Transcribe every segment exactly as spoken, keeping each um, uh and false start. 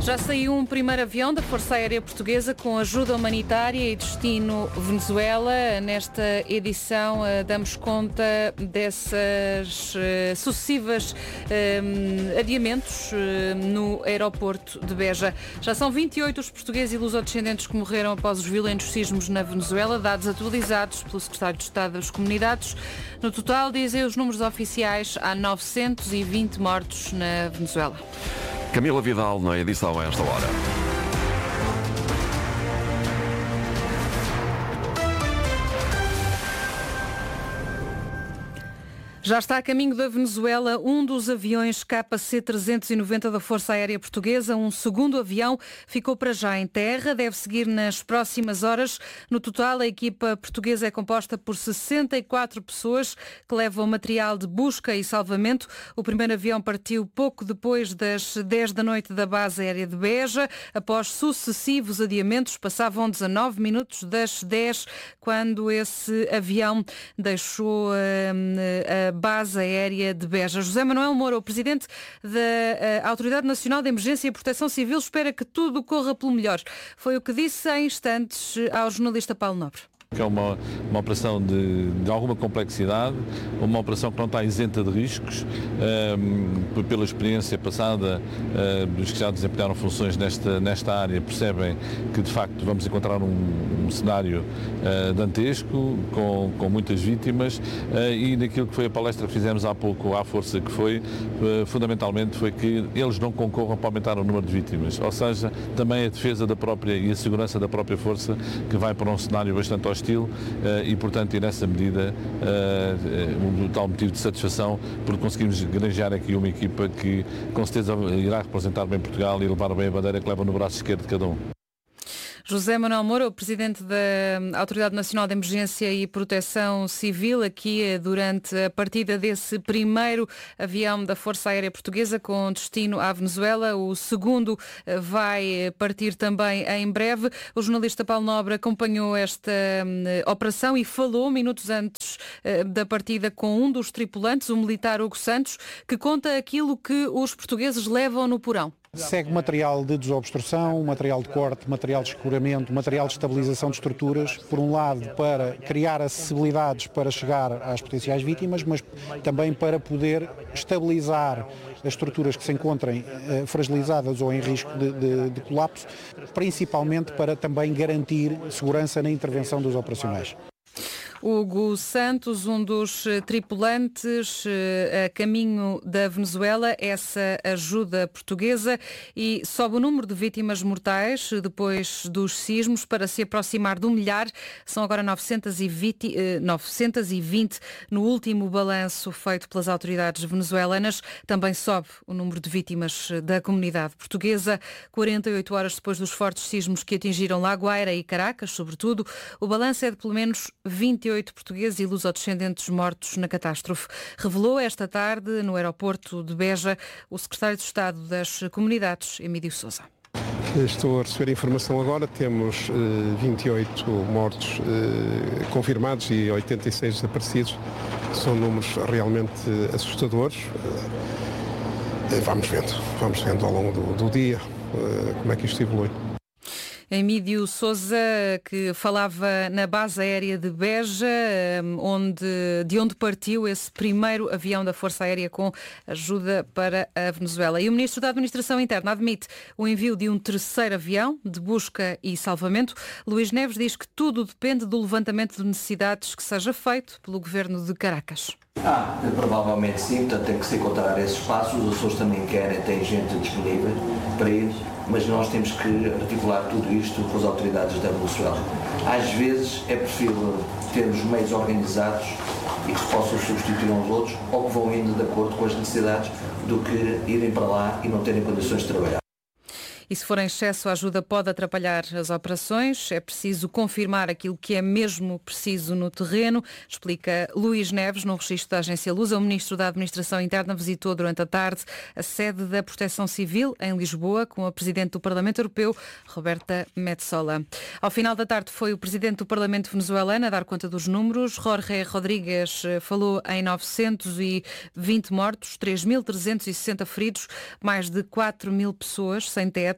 Já saiu um primeiro avião da Força Aérea Portuguesa com ajuda humanitária e destino Venezuela. Nesta edição damos conta dessas sucessivas um, adiamentos um, no aeroporto de Beja. Já são vinte e oito os portugueses e lusodescendentes que morreram após os violentos sismos na Venezuela, dados atualizados pelo Secretário de Estado das Comunidades. No total, dizem os números oficiais, há novecentos e vinte mortos na Venezuela. Camila Vidal na edição a esta hora. Já está a caminho da Venezuela um dos aviões K C trezentos e noventa da Força Aérea Portuguesa. Um segundo avião ficou para já em terra, deve seguir nas próximas horas. No total, a equipa portuguesa é composta por sessenta e quatro pessoas que levam material de busca e salvamento. O primeiro avião partiu pouco depois das dez da noite da base aérea de Beja. Após sucessivos adiamentos, passavam dezanove minutos das dez quando esse avião deixou a, a base aérea de Beja. José Manuel Moura, o presidente da Autoridade Nacional de Emergência e Proteção Civil, espera que tudo corra pelo melhor. Foi o que disse há instantes ao jornalista Paulo Nobre. Que é uma, uma operação de, de alguma complexidade, uma operação que não está isenta de riscos, um, pela experiência passada uh, dos que já desempenharam funções nesta, nesta área percebem que de facto vamos encontrar um, um cenário uh, dantesco, com, com muitas vítimas uh, e naquilo que foi a palestra que fizemos há pouco à Força, que foi uh, fundamentalmente foi que eles não concorram para aumentar o número de vítimas, ou seja, também a defesa da própria e a segurança da própria Força, que vai para um cenário bastante hostil. E, portanto, e nessa medida, um tal motivo de satisfação, porque conseguimos granjear aqui uma equipa que, com certeza, irá representar bem Portugal e levar bem a bandeira que leva no braço esquerdo de cada um. José Manuel Moura, o presidente da Autoridade Nacional de Emergência e Proteção Civil, aqui durante a partida desse primeiro avião da Força Aérea Portuguesa com destino à Venezuela. O segundo vai partir também em breve. O jornalista Paulo Nobre acompanhou esta operação e falou minutos antes da partida com um dos tripulantes, o militar Hugo Santos, que conta aquilo que os portugueses levam no porão. Segue material de desobstrução, material de corte, material de escoramento, material de estabilização de estruturas, por um lado para criar acessibilidades para chegar às potenciais vítimas, mas também para poder estabilizar as estruturas que se encontrem eh, fragilizadas ou em risco de, de, de colapso, principalmente para também garantir segurança na intervenção dos operacionais. Hugo Santos, um dos tripulantes a caminho da Venezuela, essa ajuda portuguesa, e sobe o número de vítimas mortais depois dos sismos para se aproximar de um milhar. São agora novecentos e vinte, novecentos e vinte no último balanço feito pelas autoridades venezuelanas. Também sobe o número de vítimas da comunidade portuguesa. quarenta e oito horas depois dos fortes sismos que atingiram La Guaira e Caracas, sobretudo, o balanço é de pelo menos vinte e oito portugueses e lusodescendentes mortos na catástrofe. Revelou esta tarde, no aeroporto de Beja, o secretário de Estado das Comunidades, Emílio Sousa. Estou a receber informação agora, temos uh, vinte e oito mortos uh, confirmados e oitenta e seis desaparecidos. São números realmente assustadores. Uh, vamos vendo, vamos vendo ao longo do, do dia uh, como é que isto evolui. Emílio Sousa, que falava na base aérea de Beja, onde, de onde partiu esse primeiro avião da Força Aérea com ajuda para a Venezuela. E o Ministro da Administração Interna admite o envio de um terceiro avião de busca e salvamento. Luís Neves diz que tudo depende do levantamento de necessidades que seja feito pelo Governo de Caracas. Ah, provavelmente sim, portanto tem que se encontrar esses espaços. Os Açores também querem, têm gente disponível para ir, mas nós temos que articular tudo isto com as autoridades da Venezuela. Às vezes é preferível termos meios organizados e que se possam substituir uns outros ou que vão indo de acordo com as necessidades do que irem para lá e não terem condições de trabalhar. E se for em excesso, a ajuda pode atrapalhar as operações. É preciso confirmar aquilo que é mesmo preciso no terreno, explica Luís Neves, no registro da Agência Lusa. O Ministro da Administração Interna visitou durante a tarde a sede da Proteção Civil, em Lisboa, com a Presidente do Parlamento Europeu, Roberta Metsola. Ao final da tarde foi o Presidente do Parlamento venezuelano a dar conta dos números. Jorge Rodrigues falou em novecentos e vinte mortos, três mil trezentos e sessenta feridos, mais de quatro mil pessoas sem teto.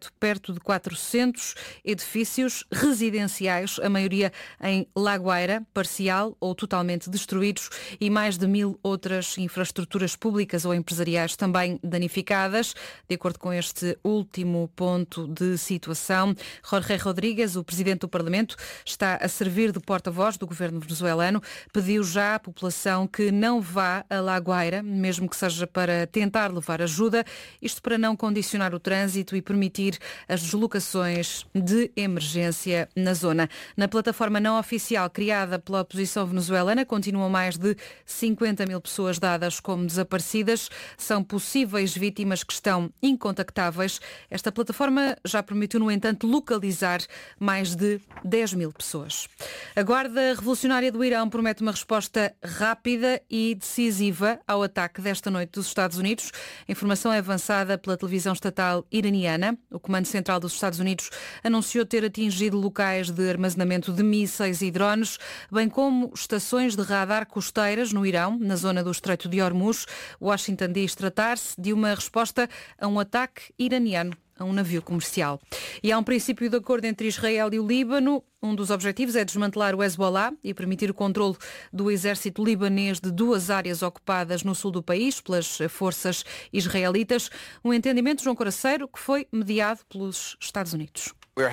afeto perto de quatrocentos edifícios residenciais, a maioria em Lagoeira, parcial ou totalmente destruídos, e mais de mil outras infraestruturas públicas ou empresariais também danificadas. De acordo com este último ponto de situação, Jorge Rodrigues, o presidente do Parlamento, está a servir de porta-voz do governo venezuelano, pediu já à população que não vá a Lagoeira, mesmo que seja para tentar levar ajuda, isto para não condicionar o trânsito e permitir as deslocações de emergência na zona. Na plataforma não oficial criada pela oposição venezuelana, continuam mais de cinquenta mil pessoas dadas como desaparecidas. São possíveis vítimas que estão incontactáveis. Esta plataforma já permitiu, no entanto, localizar mais de dez mil pessoas. A Guarda Revolucionária do Irão promete uma resposta rápida e decisiva ao ataque desta noite dos Estados Unidos. A informação é avançada pela televisão estatal iraniana. O Comando Central dos Estados Unidos anunciou ter atingido locais de armazenamento de mísseis e drones, bem como estações de radar costeiras no Irão, na zona do Estreito de Hormuz. Washington diz tratar-se de uma resposta a um ataque iraniano a um navio comercial. E há um princípio de acordo entre Israel e o Líbano. Um dos objetivos é desmantelar o Hezbollah e permitir o controle do exército libanês de duas áreas ocupadas no sul do país pelas forças israelitas. Um entendimento, João Coraceiro, que foi mediado pelos Estados Unidos.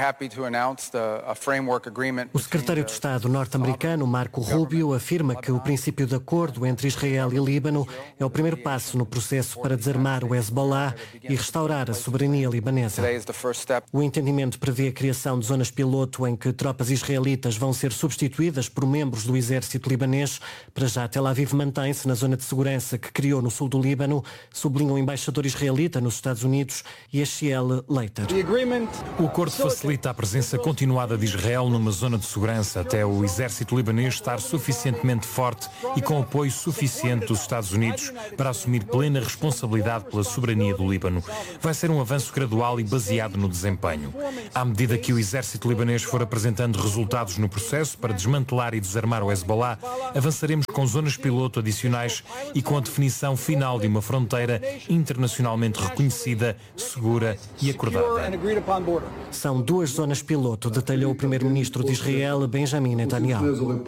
O secretário de Estado norte-americano, Marco Rubio, afirma que o princípio de acordo entre Israel e Líbano é o primeiro passo no processo para desarmar o Hezbollah e restaurar a soberania libanesa. O entendimento prevê a criação de zonas piloto em que tropas israelitas vão ser substituídas por membros do exército libanês. Para já, Tel Aviv mantém-se na zona de segurança que criou no sul do Líbano, sublinha o embaixador israelita nos Estados Unidos, Yeshiel Leiter. O acordo facilita a presença continuada de Israel numa zona de segurança até o exército libanês estar suficientemente forte e com apoio suficiente dos Estados Unidos para assumir plena responsabilidade pela soberania do Líbano. Vai ser um avanço gradual e baseado no desempenho. À medida que o exército libanês for apresentando resultados no processo para desmantelar e desarmar o Hezbollah, avançaremos com zonas piloto adicionais e com a definição final de uma fronteira internacionalmente reconhecida, segura e acordada. São duas zonas piloto, detalhou o primeiro-ministro de Israel, Benjamin Netanyahu.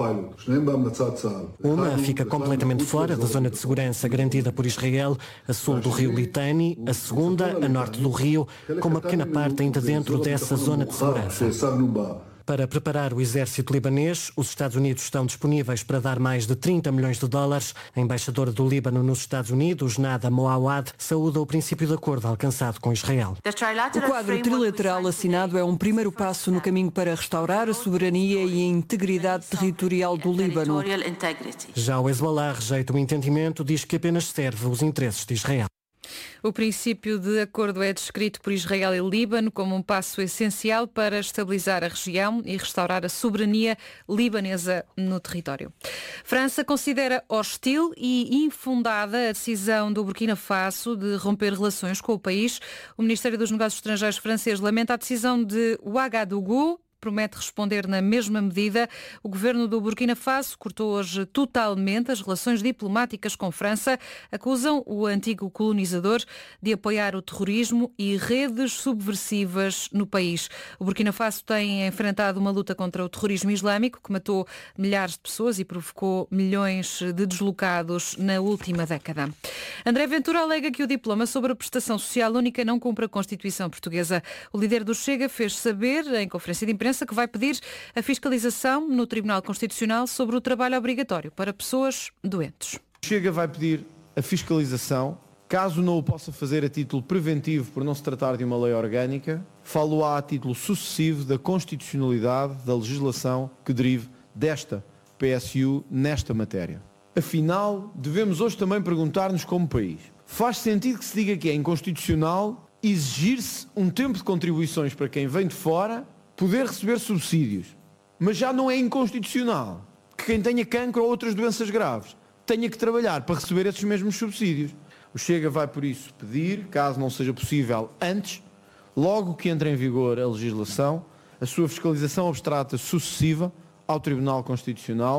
Uma fica completamente fora da zona de segurança garantida por Israel, a sul do rio Litani, a segunda, a norte do rio, com uma pequena parte ainda dentro dessa zona de segurança. Para preparar o exército libanês, os Estados Unidos estão disponíveis para dar mais de trinta milhões de dólares. A embaixadora do Líbano nos Estados Unidos, Nada Moawad, saúda o princípio de acordo alcançado com Israel. O quadro trilateral assinado é um primeiro passo no caminho para restaurar a soberania e a integridade territorial do Líbano. Já o Hezbollah rejeita o entendimento, diz que apenas serve os interesses de Israel. O princípio de acordo é descrito por Israel e Líbano como um passo essencial para estabilizar a região e restaurar a soberania libanesa no território. França considera hostil e infundada a decisão do Burkina Faso de romper relações com o país. O Ministério dos Negócios Estrangeiros francês lamenta a decisão de Ouagadougou, promete responder na mesma medida. O governo do Burkina Faso cortou hoje totalmente as relações diplomáticas com França. Acusam o antigo colonizador de apoiar o terrorismo e redes subversivas no país. O Burkina Faso tem enfrentado uma luta contra o terrorismo islâmico que matou milhares de pessoas e provocou milhões de deslocados na última década. André Ventura alega que o diploma sobre a prestação social única não cumpre a Constituição portuguesa. O líder do Chega fez saber, em conferência de imprensa, que vai pedir a fiscalização no Tribunal Constitucional sobre o trabalho obrigatório para pessoas doentes. Chega vai pedir a fiscalização, caso não o possa fazer a título preventivo por não se tratar de uma lei orgânica, falo-á a título sucessivo da constitucionalidade da legislação que derive desta P S U nesta matéria. Afinal, devemos hoje também perguntar-nos como país, faz sentido que se diga que é inconstitucional exigir-se um tempo de contribuições para quem vem de fora poder receber subsídios, mas já não é inconstitucional que quem tenha cancro ou outras doenças graves tenha que trabalhar para receber esses mesmos subsídios. O Chega vai, por isso, pedir, caso não seja possível antes, logo que entre em vigor a legislação, a sua fiscalização abstrata sucessiva ao Tribunal Constitucional.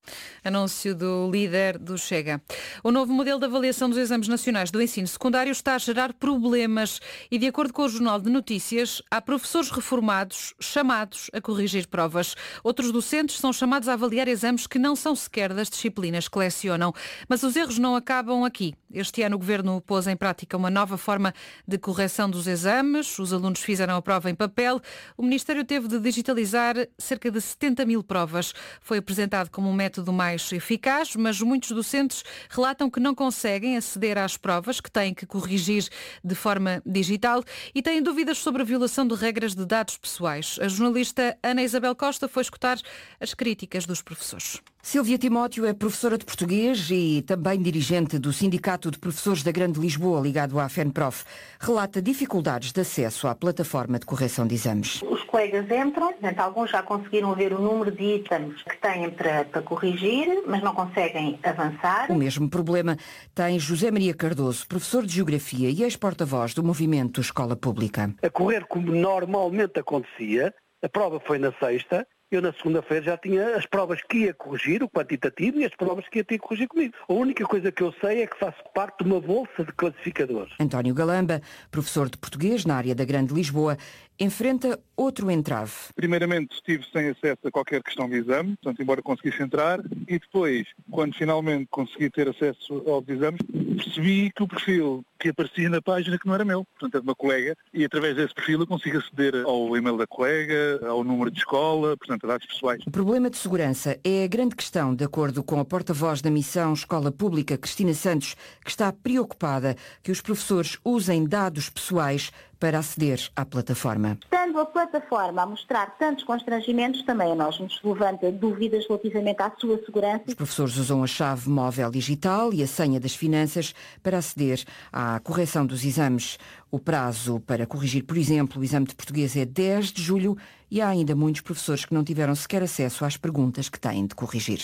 Anúncio do líder do Chega. O novo modelo de avaliação dos exames nacionais do ensino secundário está a gerar problemas e, de acordo com o Jornal de Notícias, há professores reformados chamados a corrigir provas. Outros docentes são chamados a avaliar exames que não são sequer das disciplinas que lecionam. Mas os erros não acabam aqui. Este ano o Governo pôs em prática uma nova forma de correção dos exames. Os alunos fizeram a prova em papel. O Ministério teve de digitalizar cerca de setenta mil provas. Foi apresentado como um método mais eficaz, mas muitos docentes relatam que não conseguem aceder às provas, que têm que corrigir de forma digital e têm dúvidas sobre a violação de regras de dados pessoais. A jornalista Ana Isabel Costa foi escutar as críticas dos professores. Sílvia Timóteo é professora de português e também dirigente do Sindicato de Professores da Grande Lisboa, ligado à FENPROF. Relata dificuldades de acesso à plataforma de correção de exames. Os colegas entram, portanto, alguns já conseguiram ver o número de itens que têm para, para corrigir, mas não conseguem avançar. O mesmo problema tem José Maria Cardoso, professor de Geografia e ex-porta-voz do movimento Escola Pública. A correr como normalmente acontecia, a prova foi na sexta. Eu na segunda-feira já tinha as provas que ia corrigir, o quantitativo, e as provas que ia ter que corrigir comigo. A única coisa que eu sei é que faço parte de uma bolsa de classificadores. António Galamba, professor de português na área da Grande Lisboa, enfrenta outro entrave. Primeiramente estive sem acesso a qualquer questão de exame, portanto, embora conseguisse entrar, e depois, quando finalmente consegui ter acesso aos exames, percebi que o perfil que aparecia na página que não era meu, portanto é de uma colega, e através desse perfil eu consigo aceder ao e-mail da colega, ao número de escola, portanto a dados pessoais. O problema de segurança é a grande questão, de acordo com a porta-voz da missão Escola Pública, Cristina Santos, que está preocupada que os professores usem dados pessoais para aceder à plataforma. Estando a plataforma a mostrar tantos constrangimentos, também a nós nos levanta dúvidas relativamente à sua segurança. Os professores usam a chave móvel digital e a senha das finanças para aceder à correção dos exames. O prazo para corrigir, por exemplo, o exame de português é dez de julho e há ainda muitos professores que não tiveram sequer acesso às perguntas que têm de corrigir.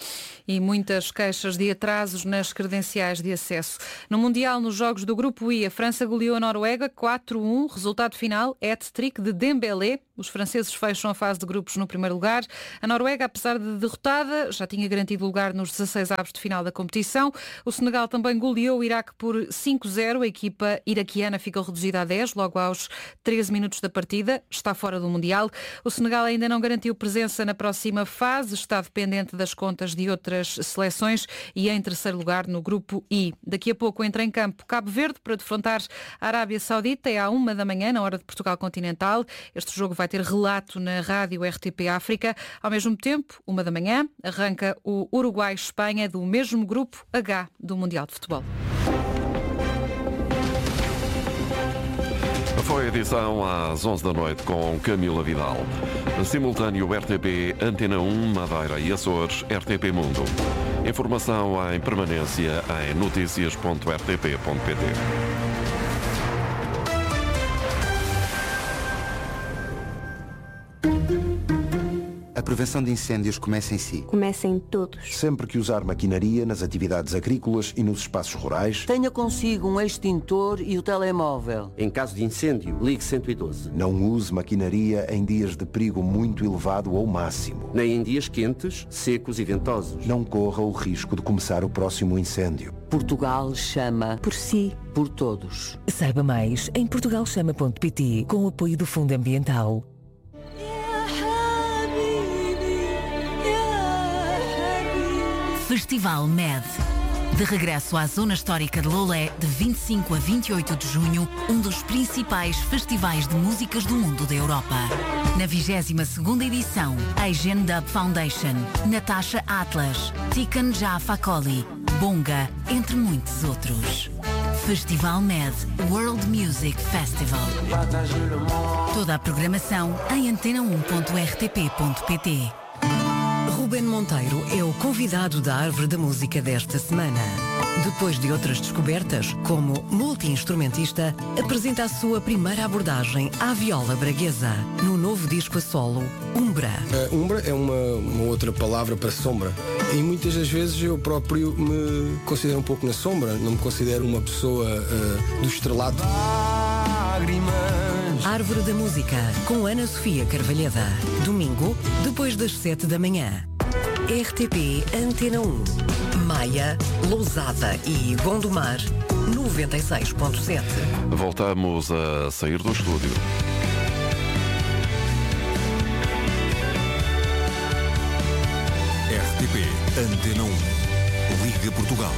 E muitas queixas de atrasos nas credenciais de acesso. No Mundial, nos jogos do Grupo I, a França goleou a Noruega quatro a um. Resultado final, hat-trick de Dembélé. Os franceses fecham a fase de grupos no primeiro lugar. A Noruega, apesar de derrotada, já tinha garantido lugar nos dezasseis avos de final da competição. O Senegal também goleou o Iraque por cinco a zero. A equipa iraquiana ficou reduzida a dez, logo aos treze minutos da partida. Está fora do Mundial. O Senegal ainda não garantiu presença na próxima fase. Está dependente das contas de outras seleções e em terceiro lugar no Grupo I. Daqui a pouco entra em campo Cabo Verde para defrontar a Arábia Saudita. É à uma da manhã, na hora de Portugal Continental. Este jogo vai ter relato na rádio R T P África. Ao mesmo tempo, uma da manhã, arranca o Uruguai-Espanha do mesmo Grupo H do Mundial de Futebol. Foi a edição às onze da noite com Camila Vidal. Simultâneo R T P, Antena um, Madeira e Açores, R T P Mundo. Informação em permanência em noticias ponto r t p ponto p t. A prevenção de incêndios começa em si. Começa em todos. Sempre que usar maquinaria nas atividades agrícolas e nos espaços rurais. Tenha consigo um extintor e o telemóvel. Em caso de incêndio, ligue cento e doze. Não use maquinaria em dias de perigo muito elevado ou máximo. Nem em dias quentes, secos e ventosos. Não corra o risco de começar o próximo incêndio. Portugal chama por si, por todos. Saiba mais em portugal chama ponto p t com o apoio do Fundo Ambiental. Festival M E D. De regresso à Zona Histórica de Loulé, de vinte e cinco a vinte e oito de junho, um dos principais festivais de músicas do mundo da Europa. Na vigésima segunda edição, Asian Dub Foundation, Natasha Atlas, Tiken Jah Fakoly, Bonga, entre muitos outros. Festival M E D World Music Festival. Toda a programação em antena um ponto r t p ponto p t. Ruben Monteiro é o convidado da Árvore da Música desta semana. Depois de outras descobertas, como multi-instrumentista, apresenta a sua primeira abordagem à viola braguesa, no novo disco a solo, Umbra. Uh, umbra é uma, uma outra palavra para sombra. E muitas das vezes eu próprio me considero um pouco na sombra, não me considero uma pessoa uh, do estrelato. Árvore da Música, com Ana Sofia Carvalheda. Domingo, depois das sete da manhã. R T P Antena um. Maia, Lousada e Gondomar, noventa e seis ponto sete. Voltamos a sair do estúdio. R T P Antena um. Liga Portugal.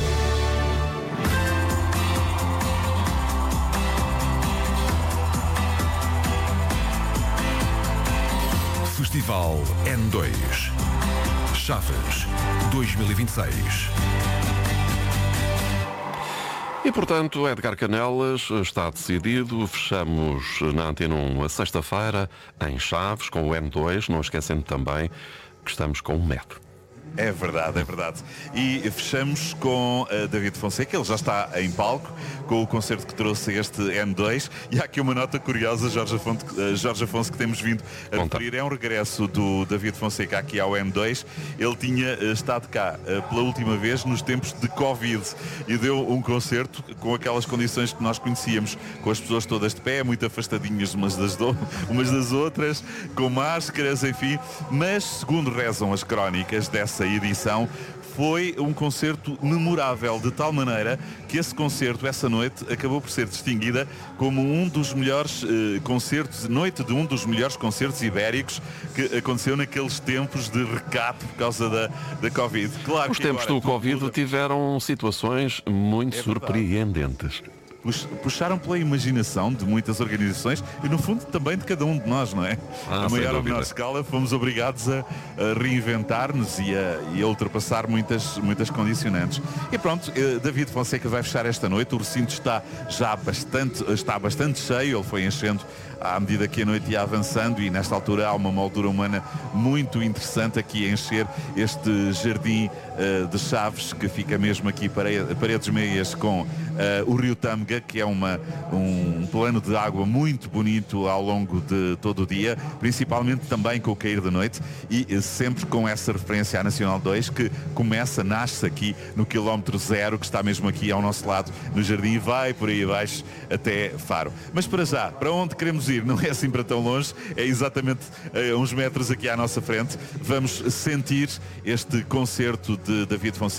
Festival N dois. Chaves dois mil e vinte e seis. E, portanto, Edgar Canelas, está decidido. Fechamos na Antena um a sexta-feira em Chaves com o N dois, não esquecendo também que estamos com o M E D. É verdade, é verdade. E fechamos com uh, David Fonseca, ele já está em palco com o concerto que trouxe este N dois. E há aqui uma nota curiosa, Jorge Afonso, uh, Jorge Afonso, que temos vindo a referir. É um regresso do David Fonseca aqui ao N dois. Ele tinha uh, estado cá uh, pela última vez nos tempos de Covid e deu um concerto com aquelas condições que nós conhecíamos, com as pessoas todas de pé, muito afastadinhas umas das, do... umas das outras, com máscaras, enfim. Mas, segundo rezam as crónicas dessa edição, foi um concerto memorável, de tal maneira que esse concerto, essa noite, acabou por ser distinguida como um dos melhores eh, concertos, noite de um dos melhores concertos ibéricos que aconteceu naqueles tempos de recato por causa da, da Covid. Claro, os que tempos agora, do Covid tudo... tiveram situações muito é surpreendentes. Puxaram pela imaginação de muitas organizações e, no fundo, também de cada um de nós, não é? Ah, a maior ou menor escala, fomos obrigados a, a reinventar-nos e a, e a ultrapassar muitas, muitas condicionantes. E pronto, David Fonseca vai fechar esta noite. O recinto está já bastante, está bastante cheio, ele foi enchendo à medida que a noite ia avançando e, nesta altura, há uma moldura humana muito interessante aqui a encher este jardim uh, de Chaves, que fica mesmo aqui parede, paredes meias com uh, o rio Tâmega, que é uma, um plano de água muito bonito ao longo de todo o dia, principalmente também com o cair da noite e uh, sempre com essa referência à Nacional dois, que começa, nasce aqui no quilómetro zero, que está mesmo aqui ao nosso lado no jardim e vai por aí abaixo até Faro. Mas para já, para onde queremos ir? Não é assim para tão longe, é exatamente uh, uns metros aqui à nossa frente. Vamos sentir este concerto de David Fonseca.